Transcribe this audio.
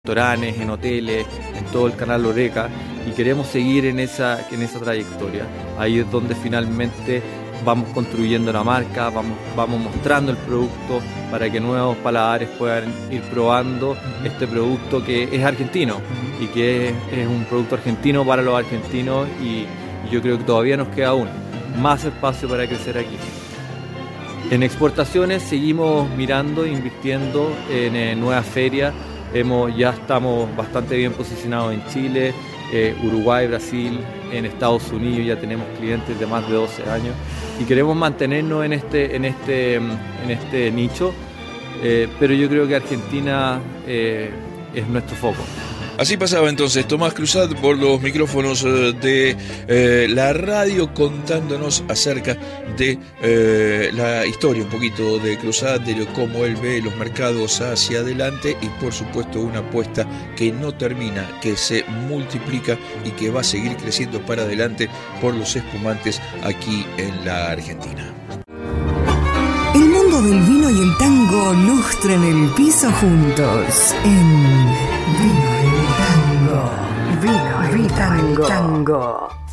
restaurantes, en hoteles, en todo el canal Horeca, y queremos seguir en esa trayectoria. Ahí es donde finalmente vamos construyendo la marca, vamos mostrando el producto para que nuevos paladares puedan ir probando este producto que es argentino y que es un producto argentino para los argentinos, y yo creo que todavía nos queda aún más espacio para crecer aquí. En exportaciones seguimos mirando, invirtiendo en nuevas ferias. Ya estamos bastante bien posicionados en Chile, Uruguay, Brasil, en Estados Unidos ya tenemos clientes de más de 12 años y queremos mantenernos en este nicho, pero yo creo que Argentina es nuestro foco. Así pasaba entonces Tomás Cruzat por los micrófonos de la radio, contándonos acerca de la historia un poquito de Cruzat, de cómo él ve los mercados hacia adelante y por supuesto una apuesta que no termina, que se multiplica y que va a seguir creciendo para adelante por los espumantes aquí en la Argentina. El mundo del vino y el tango lustran el piso juntos en Vino y Tango. Vino y Tango.